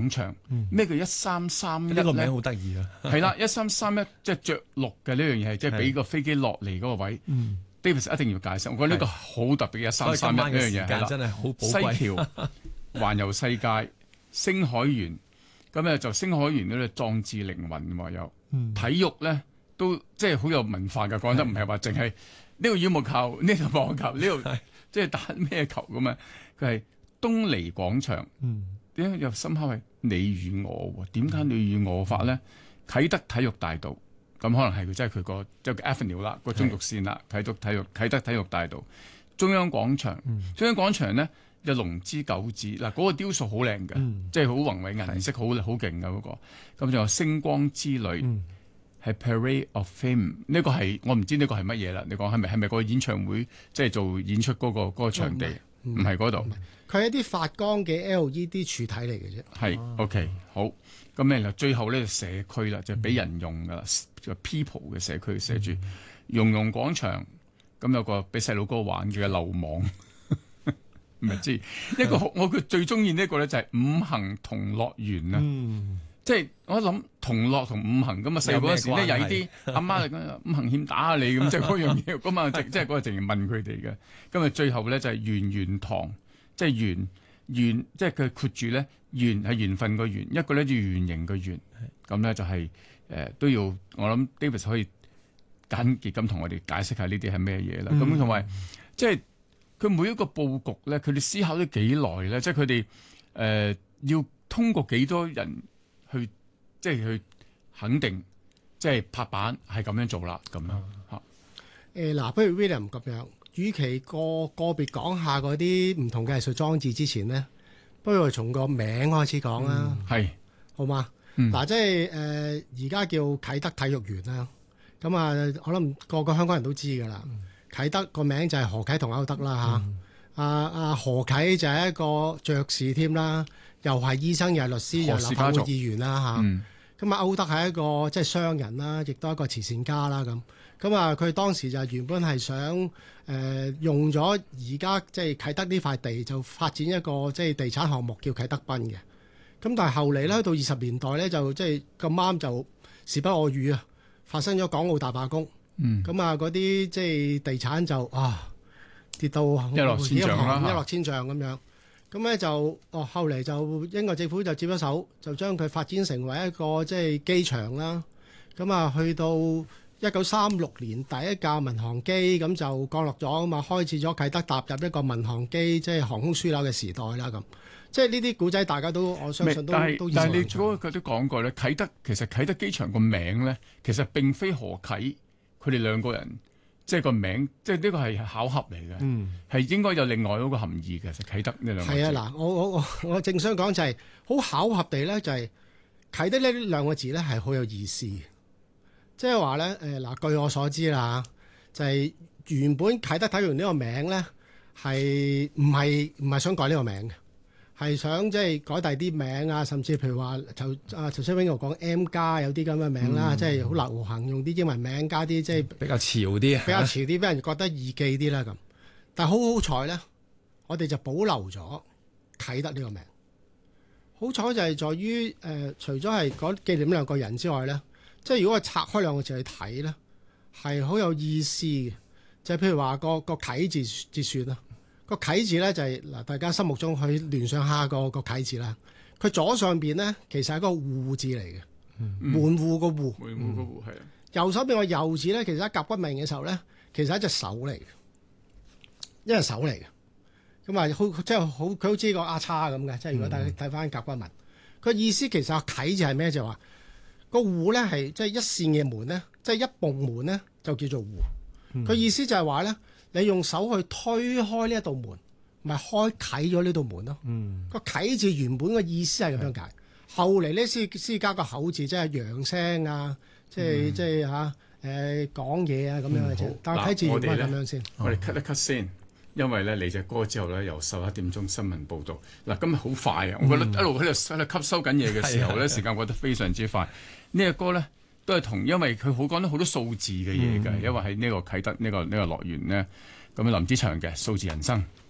廣場。咩叫1331呢？ 呢個名好得意啊！ 係啦，1331即係着陸嘅呢樣嘢，係即係俾個飛機落嚟嗰個位。David 一定要解釋，我覺得呢個好特別嘅1331呢樣嘢係啦， 真係好寶貴。 貴。 西橋環遊世界，星海園咁咧就星海園咧壯志凌雲喎，有體育咧都即係好有文化嘅，講得唔係話淨係呢個羽毛球、呢個網球、呢度即係打咩球咁啊？佢係東尼廣場，點解又深刻係你與我？點解你與我法咧？啟德體育大道。咁可能係佢，即係佢個即係 Avenue 啦，個中軸線啦，啟德體育大道、中央廣場，中央廣場咧有龍之九子嗱，嗰個雕塑好靚嘅，即係好宏偉銀色，好勁嘅嗰個。咁仲有星光之旅，係 Parade of Fame， 呢個係我唔知呢個係乜嘢啦。你講係咪個演唱會即係做演出嗰個場地？唔係嗰度， 佢係一啲發光嘅 LED 柱體嚟嘅啫。 係 OK 好。咁咧，最後咧社區啦，就俾人用噶啦，就 people 嘅社區寫住榕榕廣場，咁有個俾細路哥玩嘅漏網，唔係知一個我佢最中意呢個咧就係五行同樂園啊！即係我諗同樂同五行咁啊，細個嗰時咧有啲阿媽就講五行欠打下你咁，即係嗰樣嘢咁啊，即係嗰個淨係問佢哋嘅。咁啊，最後咧就係圓堂，即係圓，即係佢括住咧。圓係緣分個圓，一個咧就圓形個圓，咁咧就係都要我諗 David 可以簡潔咁同我哋解釋下呢啲係咩嘢啦。咁同埋即係佢每一個佈局咧，佢哋思考咗幾耐咧，即係佢哋要通過幾多人去即係去肯定，即係拍板係咁樣做啦，咁樣嚇。 嗱，不如 William 咁樣，與其個別講下嗰啲唔同嘅藝術裝置之前咧。不如從個名開始講啦，好嘛？嗱，即係而家叫啟德體育園啦。咁啊，我諗個個香港人都知㗎啦。啟德個名就係何啟同歐德啦嚇。阿何啟就係一個爵士添啦，又係醫生，又係律師，又係立法會議員啦嚇。咁啊，歐德係一個即係商人啦，亦都係一個慈善家啦咁。咁啊，佢當時就原本係想用咗而家即係啟德呢塊地，就發展一個即係地產項目叫啟德濱嘅。咁但係後嚟咧，到20年代咧，就即係咁啱就時不我與啊，發生咗港澳大罷工。咁啊，嗰啲即係地產就跌到一落千丈咁樣。咁咧就後嚟就英國政府就接咗手，就將佢發展成為一個即係機場啦。咁啊，去到1936年第一架民航機咁就降落咗啊嘛，開始咗啟德踏入一個民航機即係航空樞紐嘅時代啦咁。即係呢啲古仔大家都我相信都但係你嗰個都講過咧，其實啟德機場個名咧，其實並非何啟佢哋兩個人即係個名，即係呢個係巧合嚟嘅，係應該有另外一個含義嘅。啟德呢兩個字係啊，嗱，我正想講就係好巧合地咧，就係啟德呢兩個字咧係好有意思。即係話咧，嗱，據我所知啦，就係原本啟德體育園呢個名咧，係唔係想改呢個名嘅，係想即係改第啲名啊，甚至譬如話頭先 Wingo 講 M+ 有啲咁嘅名啦，即係好流行用啲英文名加啲即係比較潮啲， 俾人覺得易記啲啦咁。但係好彩咧，我哋就保留咗啟德呢個名。好彩就係在於除咗係講紀念兩個人之外咧。即係如果我拆開兩個字去睇咧，係好有意思嘅。就係譬如話個啟字節算啦，個啟字咧就係嗱，大家心目中去聯想下個啟字啦。佢左上邊咧其實係一個戶字嚟嘅，門戶個戶。 門戶個戶係啊。 右手邊個右字咧，其實喺甲骨文嘅時候咧，其實係一隻手嚟嘅，一隻手嚟嘅。咁啊，即係好，佢好似個阿叉咁嘅。即係如果大家睇翻甲骨文，佢意思其實個啟字係咩？就係話。個戶咧係即係一扇嘅門咧，即係一埲門咧就叫做戶。佢意思就係話咧，你用手去推開呢一道門，咪開啟咗呢道門咯。個啟字原本嘅意思係咁樣解，後嚟咧先加個口字，即係揚聲啊，即係嚇講嘢啊咁樣嘅啫。但係啟字原本係咁樣先。 我哋 cut 一 cut 先。因為咧嚟隻歌之後咧，由11點鐘新聞報導嗱，今日好快啊！我覺得一路喺度吸收緊嘢嘅時候咧，時間過得非常之快。呢隻歌咧都係同，因為佢好講得好多數字嘅嘢嘅，因為喺呢個啟德呢個樂園咧，咁林子祥嘅數字人生。